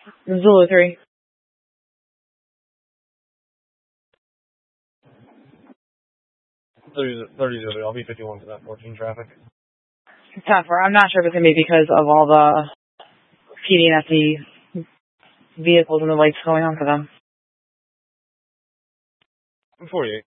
Zulu 3. I'll be 51 for that 14 traffic. Tougher. I'm not sure if it's going to be because of all the PD and FD vehicles and the lights going on for them. 48.